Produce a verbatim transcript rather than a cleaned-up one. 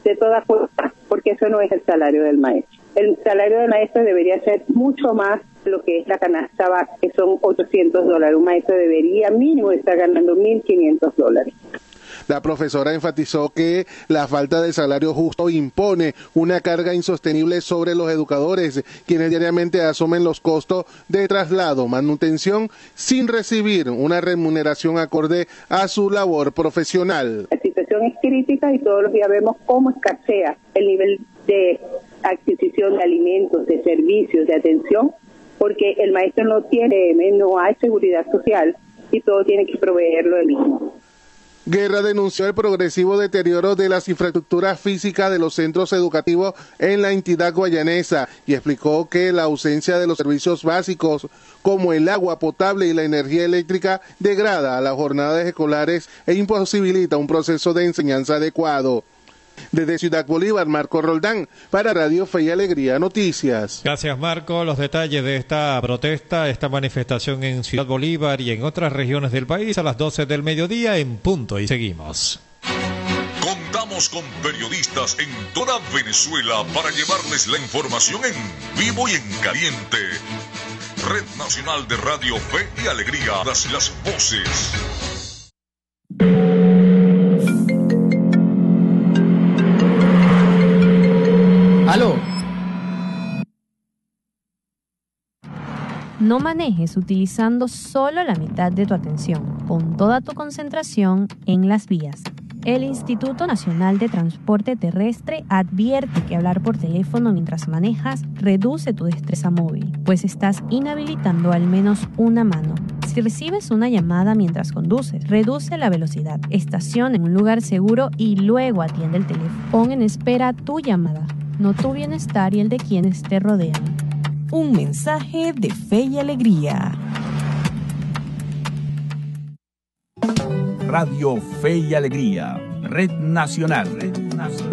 de todas formas, porque eso no es el salario del maestro. El salario del maestro debería ser mucho más lo que es la canasta base, que son ochocientos dólares. Un maestro debería mínimo estar ganando mil quinientos dólares. La profesora enfatizó que la falta de salario justo impone una carga insostenible sobre los educadores, quienes diariamente asumen los costos de traslado, manutención, sin recibir una remuneración acorde a su labor profesional. La situación es crítica y todos los días vemos cómo escasea el nivel de adquisición de alimentos, de servicios, de atención, porque el maestro no tiene, no hay seguridad social y todo tiene que proveerlo él mismo. Guerra denunció el progresivo deterioro de las infraestructuras físicas de los centros educativos en la entidad guayanesa y explicó que la ausencia de los servicios básicos como el agua potable y la energía eléctrica degrada a las jornadas escolares e imposibilita un proceso de enseñanza adecuado. Desde Ciudad Bolívar, Marco Roldán, para Radio Fe y Alegría Noticias. Gracias, Marco. Los detalles de esta protesta, esta manifestación en Ciudad Bolívar y en otras regiones del país a las doce del mediodía en punto y seguimos. Contamos con periodistas en toda Venezuela para llevarles la información en vivo y en caliente. Red Nacional de Radio Fe y Alegría, las, las voces. ¡Aló! No manejes utilizando solo la mitad de tu atención. Pon toda tu concentración en las vías. El Instituto Nacional de Transporte Terrestre advierte que hablar por teléfono mientras manejas reduce tu destreza móvil, pues estás inhabilitando al menos una mano. Si recibes una llamada mientras conduces, reduce la velocidad, estaciona en un lugar seguro y luego atiende el teléfono. Pon en espera tu llamada, no tu bienestar y el de quienes te rodean. Un mensaje de Fe y Alegría. Radio Fe y Alegría, Red Nacional. Red Nacional.